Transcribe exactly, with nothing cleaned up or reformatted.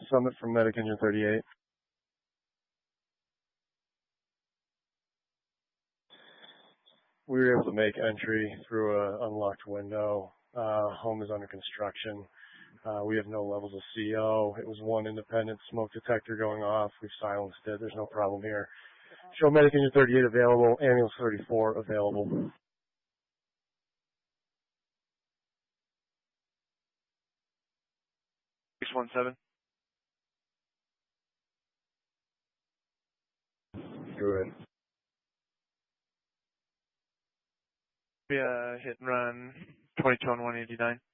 Summit from Medic Engine thirty-eight. We were able to make entry through an unlocked window. Uh, home is under construction. Uh, we have no levels of C O. It was one independent smoke detector going off. We've silenced it. There's no problem here. Show Medic Engine thirty-eight available, ambulance thirty-four available. six one seven. Go ahead. Yeah, hit and run twenty-two on one eighty-nine.